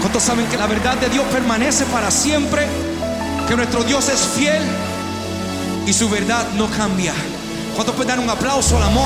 ¿Cuántos saben que la verdad de Dios permanece para siempre? Que nuestro Dios es fiel y su verdad no cambia. ¿Cuántos pueden dar un aplauso al amor?